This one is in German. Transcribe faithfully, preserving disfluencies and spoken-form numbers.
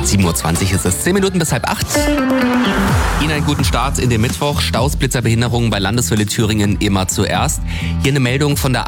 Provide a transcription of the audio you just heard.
sieben Uhr zwanzig ist es. zehn Minuten bis halb acht. Ihnen einen guten Start in den Mittwoch. Staus, Blitzerbehinderungen bei Landeswelle Thüringen immer zuerst. Hier eine Meldung von der